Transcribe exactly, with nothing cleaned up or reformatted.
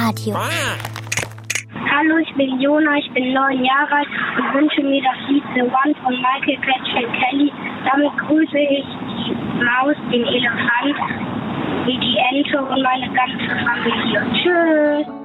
Radio. Hallo, ich bin Jona, ich bin neun Jahre alt und wünsche mir das Lied The One von Michael Gretchen Kelly. Damit grüße ich die Maus, den Elefant, wie die Ente und meine ganze Familie. Tschüss.